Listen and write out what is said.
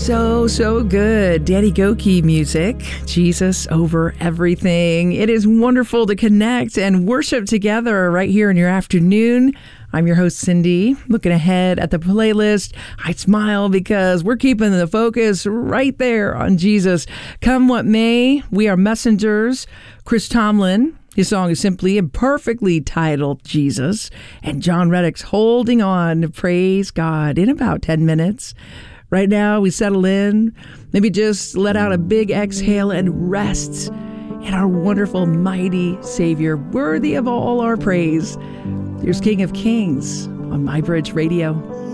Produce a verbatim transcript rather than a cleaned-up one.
So, so good. Daddy Goki music, Jesus over everything. It is wonderful to connect and worship together right here in your afternoon. I'm your host, Cindy. Looking ahead at the playlist, I smile because we're keeping the focus right there on Jesus. Come what may, we are messengers. Chris Tomlin, his song is simply and perfectly titled Jesus. And John Reddick's Holding On to Praise God in about ten minutes. Right now, we settle in, maybe just let out a big exhale and rest in our wonderful, mighty Savior, worthy of all our praise. Here's King of Kings on My Bridge Radio.